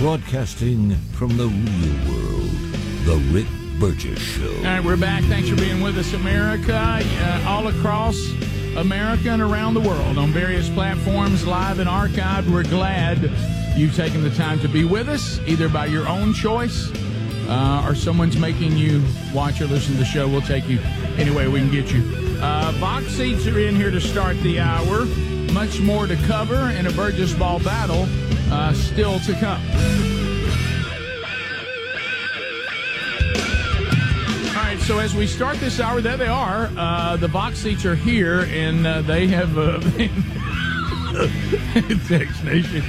Broadcasting from the real world, The Rick Burgess Show. All right, we're back. Thanks for being with us, America, all across America and around the world on various platforms, live and archived. We're glad you've taken the time to be with us, either by your own choice or someone's making you watch or listen to the show. We'll take you any way we can get you. Box seats are in here to start the hour. Much more to cover in a Burgess Ball battle still to come. All right, so as we start this hour, there they are. The box seats are here, and they have Tex Nation.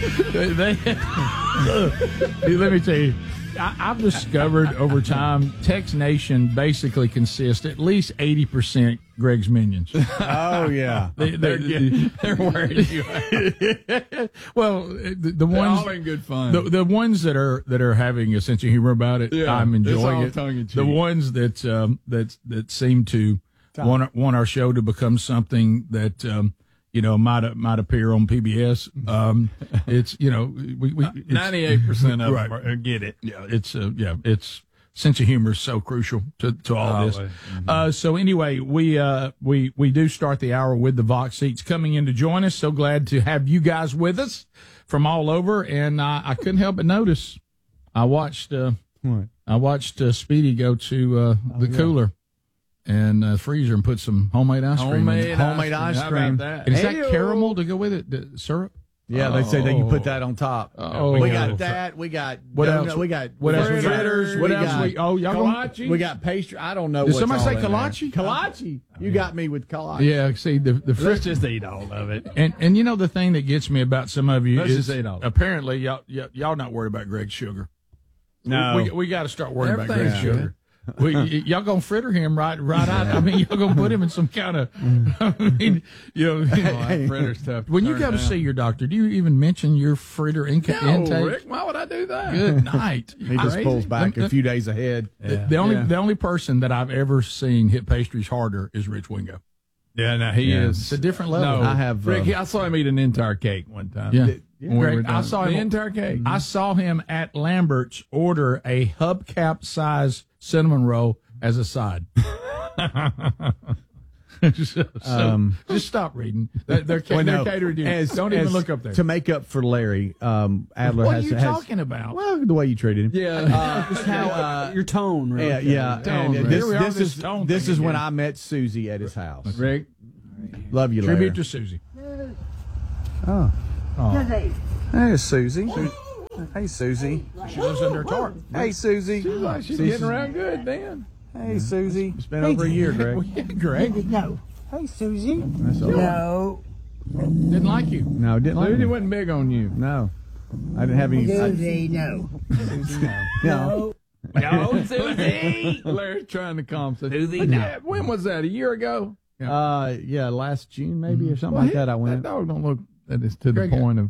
Let me tell you, I've discovered over time, Tex Nation basically consists at least 80% Greg's minions. Oh yeah, they're worried you. Well, the ones all in good fun. The ones that are having a sense of humor about it, Yeah, I'm enjoying it's all it. tongue-in-cheek. The ones that seem to want our show to become something that might appear on PBS. It's we 98% of them get it. Yeah, it's sense of humor is so crucial to all this. So anyway, we do start the hour with the Vox seats coming in to join us. So glad to have you guys with us from all over. And I couldn't help but notice. I watched Speedy go to the cooler and freezer and put some homemade ice cream. Homemade ice cream. That? And is that caramel to go with it? The syrup? Yeah, they say that you put that on top. Oh, we got that. We got what donut, else? We got What else? fritters. What we else? got Y'all kolache? We got pastry. I don't know. Did what's somebody all say in there. kolache? Kolache. You got me with kolache. Yeah, see the Let's just eat all of it. and you know the thing that gets me about some of you Let's is just eat all of it. apparently y'all not worried about Greg's sugar. No. we got to start worrying about Everything's Greg's sugar. Y'all gonna fritter him right out. I mean, y'all gonna put him in some kind of. I mean, That fritter's tough to when you turn go to down. see your doctor, do you even mention your fritter intake? No, Rick, why would I do that? Good night. He just Crazy. pulls back a few days ahead. The only person that I've ever seen hit pastries harder is Rich Wingo. Yeah, no, he is. It's a different level. No, I have, Rick, I saw him eat an entire cake one time. Yeah. When we Greg, were done. I saw him the entire cake. I saw him at Lambert's order a hubcap size cinnamon roll as a side. Just stop reading. They're catering to you. Don't even look up there. To make up for Larry, Adler What are has. you talking about? Well, the way you treated him. Yeah. Just how your tone, right? Yeah. Tone, And Rick. Here we are, this tone is thing when again. I met Susie at his house. Rick, Love you, Larry. Tribute to Susie. Hey, Susie. Hey, Susie. She lives under a tarp. Hey, Susie. she's getting around good, Dan. Hey, Susie. It's been over a year, Greg. Greg No. Hey, Susie. That's all right. No. didn't like you. No, didn't like Dude, me. wasn't big on you. No. I didn't have any. Susie, no. No. No, Susie. Larry's trying to calm Susie. Yeah, when was that? A year ago? Yeah, last June maybe or something like that. I went. That dog don't look that is to Greg, the point of.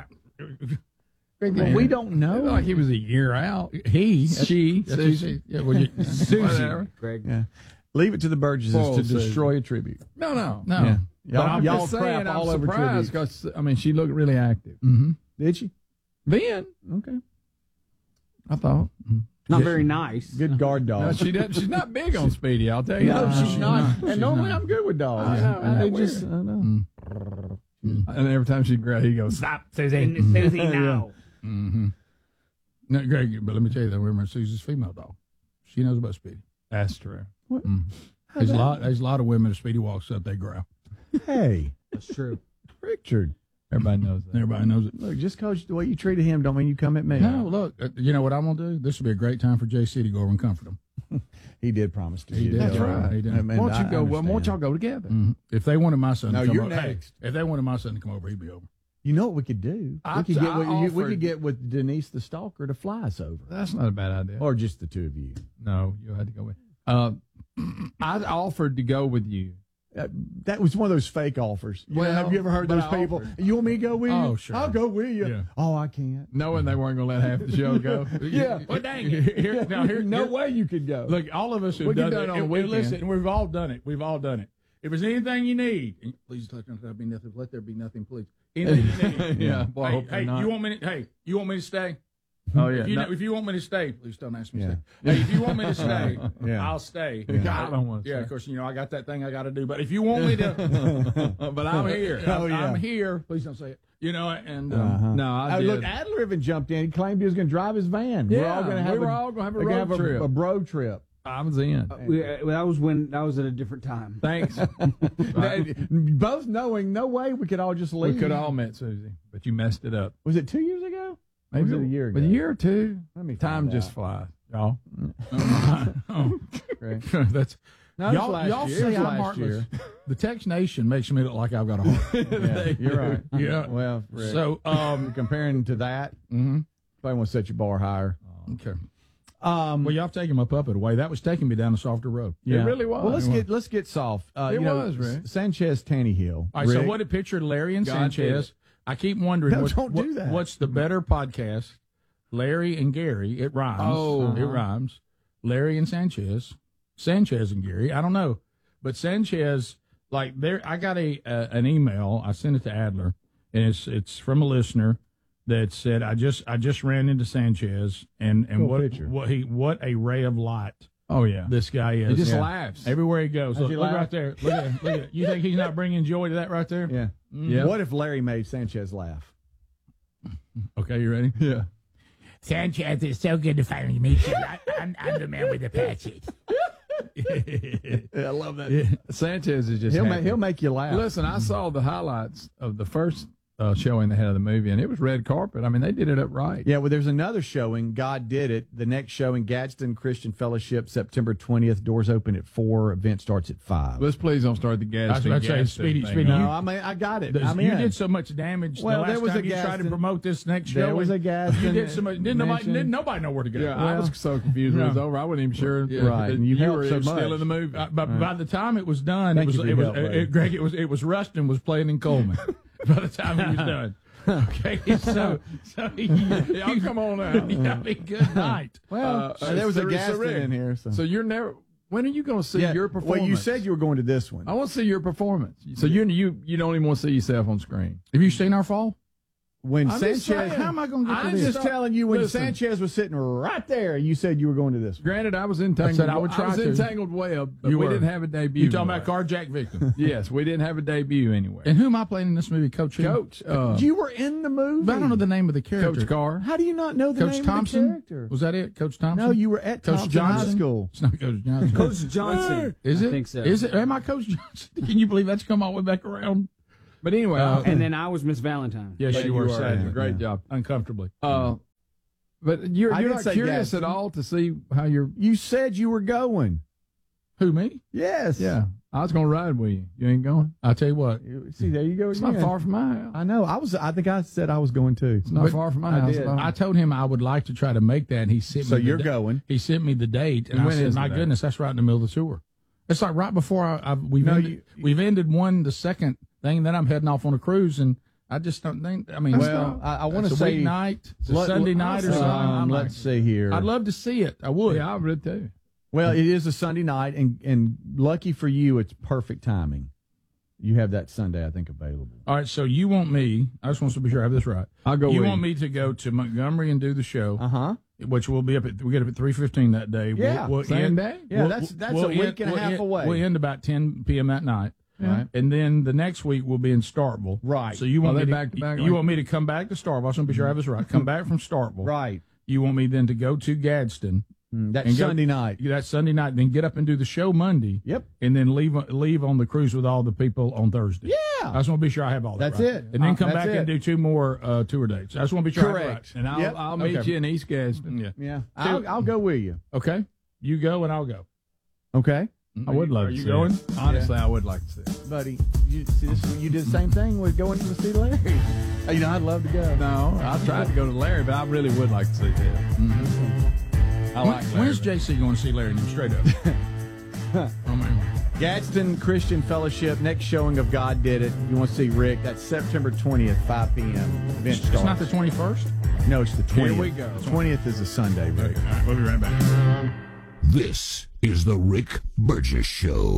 Well, we don't know. Like he was a year out. He, She, that's Susie. Yeah, well, Susie. Whatever. Greg. Yeah. Leave it to the Burgesses Poor to Susie. destroy a tribute. No. no. Yeah. But I'm Y'all just crap saying, all I'm over surprised tribute. because, I mean, she looked really active. Mm-hmm. Did she? Then, Okay. I thought. Not very nice. Good guard No, dog. she's not big on Speedy, I'll tell you. No, that. she's not. And She's normally not. I'm good with dogs. I know. And I just, I know. and every time she'd grab, he goes, "Stop, Susie." Susie, no. Mm-hmm. No, Greg, but let me tell you that remember Susie's female dog. She knows about Speedy. That's true. There's a lot of women if Speedy walks up, they growl. Hey, That's true. Richard. Everybody knows that. Everybody knows it. Look, just because the way you treated him don't mean you come at me. No, look, you know what I'm gonna do? This will be a great time for JC to go over and comfort him. He did promise to. He did. That's Yeah, right. he did. And Why don't I you go? Why understand. don't y'all go together? If they wanted my son No, to come you're over, next. if they wanted my son to come over, he'd be over. You know what we could do? I We could get with, we offered- could get with Denise the stalker to fly us over, That's not a bad idea. or just the two of you. No, you had to go with. I offered to go with you. That was one of those fake offers. Well, Have you ever heard but those I people? offered. You want me to go with you? Oh, sure. I'll go with you. Yeah. Oh, I can't. Knowing they weren't going to let half the show go. Yeah. Well, dang it. Here, No way you could go. Look, all of us have We can done do it. it on a And weekend. listen, we've all done it. We've all done it. If there's anything you need, please let there be nothing. Let there be nothing, please. Anything you need. Yeah. Well, I hope Hey, not. you want me to stay? Oh yeah. If you want me to stay, please don't ask me to Yeah. stay. Hey, if you want me to stay, Yeah. I'll stay. I don't want to. Yeah, of course, I got that thing I got to do. But if you want me to, but I'm here. I'm here. Please don't say it. And No, I did. Look, Adler even jumped in. He claimed he was going to drive his van. Yeah, we're all going to have a road trip. A road trip. I was in. That was at a different time. Thanks. Both knowing no way we could all just leave. We could have all met Susie, but you messed it up. Was it 2 years ago? Or Maybe was it a year ago? A year or two. Let me Time find just out. flies, y'all. Great. That's No, it was y'all. last Y'all year. It say was I'm last heartless. year. The Tex Nation makes me look like I've got a heart. Yeah, you're right. Yeah. Well, Rick, So, comparing to that, probably want to set your bar higher. okay. Well, y'all taking my puppet away. That was taking me down a softer road. Yeah. It really was. Well, let's get soft. It was, Rick. Sanchez Tannehill. All right, so Rick, what a picture, Larry and God Sanchez. I keep wondering No, don't do that. what's the better podcast, Larry and Gary. It rhymes. Oh. It rhymes. Larry and Sanchez. Sanchez and Gary. I don't know. But Sanchez, like there, I got an email. I sent it to Adler, and it's from a listener that said, I just ran into Sanchez, and Cool what picture. what a ray of light Oh yeah. this guy is. He just Yeah. laughs. Everywhere he goes. Does Look, he look laugh? right there. Look at it. Look at it. You think he's not bringing joy to that right there? Yeah. Yeah. What if Larry made Sanchez laugh? Okay, you ready? Yeah. Sanchez, it's so good to finally meet you. I'm the man with the patches. I love that. Sanchez is just He'll happy. make you laugh. Listen, I saw the highlights of the first showing they had of the movie, and it was red carpet. I mean, they did it up right. Yeah, well, there's another showing. God did it. The next showing, Gadsden Christian Fellowship, September 20th. Doors open at 4. Event starts at 5. Let's please don't start the gas. I was about to say, Speedy, No, you- I got it. You did so much damage. Well, the there last was time a you tried to Gadsden- promote this next show. There was a Gadsden You did so much. Didn't nobody know where to go. Yeah, I was so confused when it was over. I wasn't even sure. Right, that and you helped were so still much. in the movie. But by the time it was done, Thank you for your help, buddy. Greg. It was Rustin was playing in Coleman. By the time he was done. Okay, so Y'all come on out. Yeah, I mean, good night. Well, there was a so Gadsden Rick, in here. So you're never. When are you going to see yeah, your performance? well, you said you were going to this one. I want to see your performance. So you don't even want to see yourself on screen. Have you seen our fall? When I'm just Sanchez, saying. How am I going to get to I'm this? just telling you, when Listen. Sanchez was sitting right there, you said you were going to this one. Granted, I was entangled. I said I would try to. entangled web, but You we were. didn't have a debut. You talking about anywhere. carjack victim? Yes, we didn't have a debut anywhere. And who am I playing in this movie? Coach who? Coach, You were in the movie. But I don't know the name of the character. Coach Carr. How do you not know the Coach name Thompson? of the character? Was that it? Coach Thompson? No, you were at Coach Thompson Johnson? High School. It's not Coach Johnson. Coach Johnson. Is it? I think so. Is it? Am I Coach Johnson? Can you believe that's come all the way back around? But anyway, And then I was Miss Valentine. Yes, yeah, you were. Sadly. Sadly. Great job. Uncomfortably. But you're I did not say curious Gadsden. at all to see how you're. You said you were going. Who, me? Yes. Yeah, I was going to ride with you. You ain't going. I'll tell you what. See, there you go. It's again. not far from my house. I know. I think I said I was going too. It's not far from my house. did. at all. I told him I would like to try to make that, and he sent me. So the you're da- going. He sent me the date, and And I when said, is "My the date?" goodness, that's right in the middle of the tour." It's like right before we've No, ended, we've ended the second thing, then I'm heading off on a cruise, and I just don't think. I mean, Well, I want to it's a say weeknight, it's a Sunday night or something. I'm like, let's see here. I'd love to see it. I would. Yeah, I would too. Well, it is a Sunday night, and lucky for you, it's perfect timing. You have that Sunday, I think, available. All right, so you want me? I just want to be sure I have this right. I'll go You with want you. me to go to Montgomery and do the show, Uh-huh. which will be we get up at 3:15 that day. Yeah, same end- day? Yeah, we'll- that's we'll a week and a we'll half end- away. We'll end about 10 p.m. that night. Right. And then the next week we'll be in Starkville. Right. So you want Are me they to, back to back you like- want me to come back to Starkville. I just want to be sure I have this right. Come back from Starkville. Right. You want me then to go to Gadsden. That's And go- Sunday night. That Sunday night, then get up and do the show Monday. Yep. And then leave on the cruise with all the people on Thursday. Yeah. I just want to be sure I have all that That's right. it. And then come That's back and it. do 2 more tour dates. I just want to be sure I have it Correct. right. And I'll, Yep. I'll meet Okay. you in East Gadsden. Yeah. Yeah. I'll go with you. Okay. You go and I'll go. Okay. I would love Are to you see going? it. Honestly, I would like to see it. Buddy, you did the same thing with going to see Larry. You know, I'd love to go. No, I tried to go to Larry, but I really would like to see that. I like Larry. When's JC going to see Larry and him straight up? Oh, man. Gadsden Christian Fellowship, next showing of God Did It. You want to see Rick? That's September 20th, 5 p.m. Event It's starts. not the 21st? No, it's the 20th. Here we go. 20th is a Sunday, Rick. All right, we'll be right back. This is the Rick Burgess Show.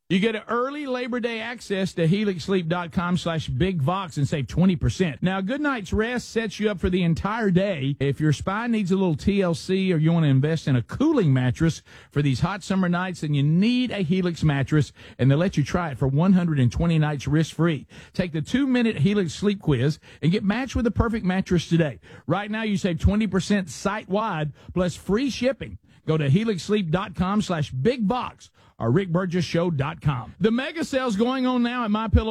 You get an early Labor Day access to helixsleep.com/BigVox and save 20%. Now, a good night's rest sets you up for the entire day. If your spine needs a little TLC or you want to invest in a cooling mattress for these hot summer nights, then you need a Helix mattress, and they'll let you try it for 120 nights risk-free. Take the 2-minute Helix sleep quiz and get matched with the perfect mattress today. Right now, you save 20% site-wide plus free shipping. Go to helixsleep.com/BigVox or rickburgessshow.com. The mega sale's going on now at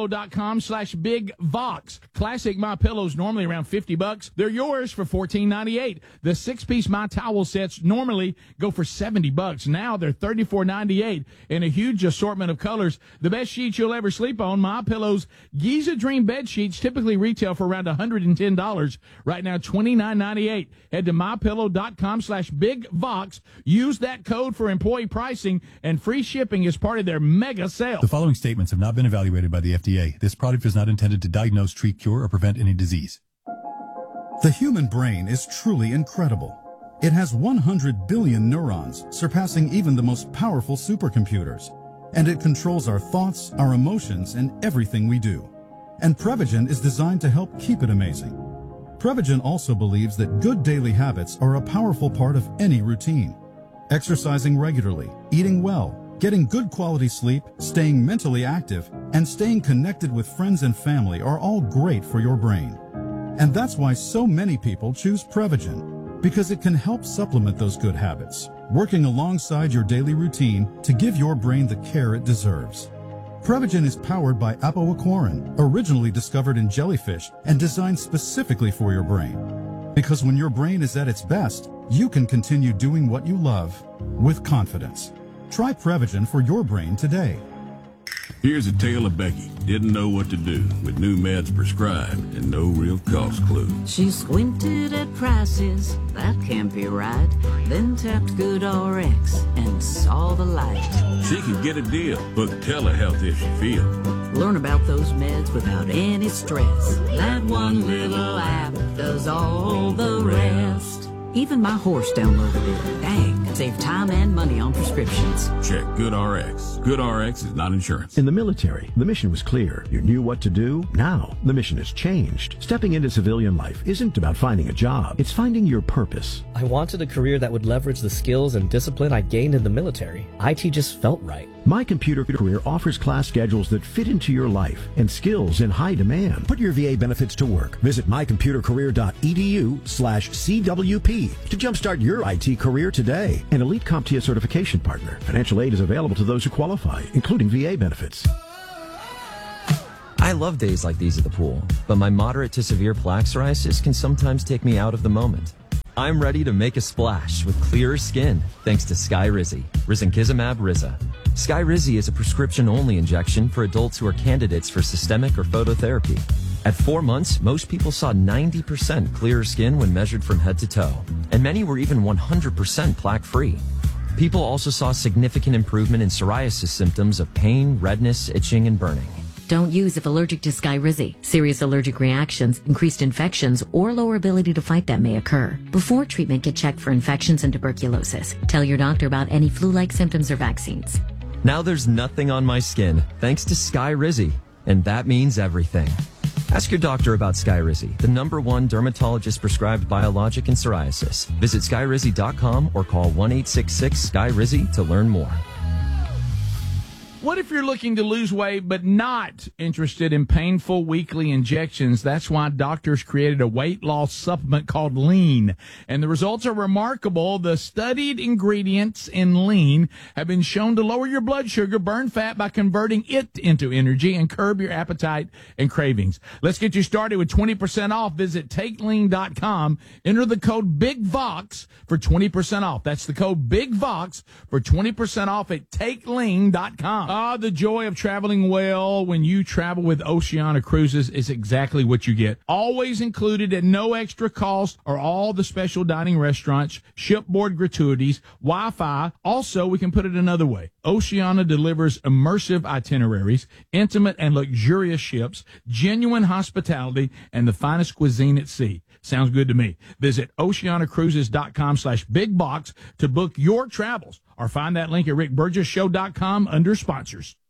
mypillow.com/BigVox. Classic My Pillows normally around $50. They're yours for $14.98. The 6-piece My Towel sets normally go for $70. Now they're $34.98 in a huge assortment of colors. The best sheets you'll ever sleep on. My Pillow's Giza Dream bed sheets typically retail for around $110. Right now, $29.98. Head to mypillow.com/BigVox. Use that code for employee pricing and free shipping is part of their mega sale. The following statements have not been evaluated by the FDA. This product is not intended to diagnose, treat, cure, or prevent any disease. The human brain is truly incredible. It has 100 billion neurons, surpassing even the most powerful supercomputers. And it controls our thoughts, our emotions, and everything we do. And Prevagen is designed to help keep it amazing. Prevagen also believes that good daily habits are a powerful part of any routine. Exercising regularly, eating well, getting good quality sleep, staying mentally active, and staying connected with friends and family are all great for your brain. And that's why so many people choose Prevagen, because it can help supplement those good habits, working alongside your daily routine to give your brain the care it deserves. Prevagen is powered by apoaquarin, originally discovered in jellyfish and designed specifically for your brain. Because when your brain is at its best, you can continue doing what you love with confidence. Try Prevagen for your brain today. Here's a tale of Becky. Didn't know what to do with new meds prescribed and no real cost clue. She squinted at prices, that can't be right. Then tapped GoodRx and saw the light. She could get a deal. Book telehealth if she feels. Learn about those meds without any stress. That one little app does all the rest. Even my horse downloaded it. Dang, save time and money on prescriptions. Check GoodRx. GoodRx is not insurance. In the military, the mission was clear. You knew what to do. Now, the mission has changed. Stepping into civilian life isn't about finding a job. It's finding your purpose. I wanted a career that would leverage the skills and discipline I gained in the military. IT just felt right. My Computer Career offers class schedules that fit into your life and skills in high demand. Put your VA benefits to work. Visit mycomputercareer.edu/CWP to jumpstart your IT career today. An elite CompTIA certification partner. Financial aid is available to those who qualify, including VA benefits. I love days like these at the pool, but my moderate to severe plaque psoriasis can sometimes take me out of the moment. I'm ready to make a splash with clearer skin thanks to Skyrizi, risankizumab Riza. Skyrizi is a prescription-only injection for adults who are candidates for systemic or phototherapy. At 4 months, most people saw 90% clearer skin when measured from head to toe, and many were even 100% plaque-free. People also saw significant improvement in psoriasis symptoms of pain, redness, itching, and burning. Don't use if allergic to Skyrizi. Serious allergic reactions, increased infections, or lower ability to fight them may occur. Before treatment, get checked for infections and tuberculosis. Tell your doctor about any flu-like symptoms or vaccines. Now there's nothing on my skin thanks to Skyrizi, and that means everything. Ask your doctor about Skyrizi, the #1 dermatologist-prescribed biologic in psoriasis. Visit Skyrizi.com or call 1-866-SKYRIZI to learn more. What if you're looking to lose weight but not interested in painful weekly injections? That's why doctors created a weight loss supplement called Lean, and the results are remarkable. The studied ingredients in Lean have been shown to lower your blood sugar, burn fat by converting it into energy, and curb your appetite and cravings. Let's get you started with 20% off. Visit TakeLean.com. Enter the code BIGVOX for 20% off. That's the code BIGVOX for 20% off at TakeLean.com. The joy of traveling well when you travel with Oceania Cruises is exactly what you get. Always included at no extra cost are all the special dining restaurants, shipboard gratuities, Wi-Fi. Also, we can put it another way. Oceania delivers immersive itineraries, intimate and luxurious ships, genuine hospitality, and the finest cuisine at sea. Sounds good to me. Visit oceanacruises.com/bigbox to book your travels, or find that link at rickburgessshow.com under sponsors.